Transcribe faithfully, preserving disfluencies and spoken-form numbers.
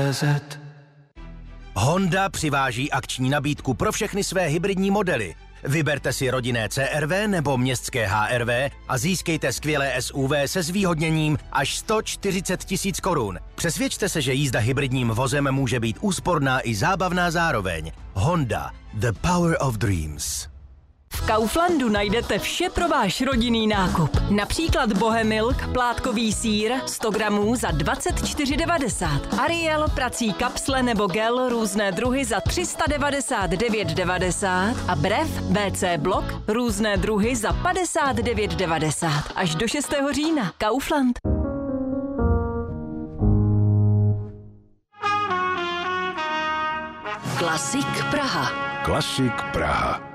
Honda přiváží akční nabídku pro všechny své hybridní modely. Vyberte si rodinné C R V nebo městské H R V a získejte skvělé S U V se zvýhodněním až sto čtyřicet tisíc korun. Přesvědčte se, že jízda hybridním vozem může být úsporná i zábavná zároveň. Honda. The power of dreams. V Kauflandu najdete vše pro váš rodinný nákup. Například Bohemilk, plátkový sýr, sto gramů za dvacet čtyři devadesát. Ariel, prací kapsle nebo gel, různé druhy za tři sta devadesát devět devadesát. A Brev, W C blok, různé druhy za padesát devět devadesát. Až do šestého října. Kaufland. Klasik Praha. Klasik Praha.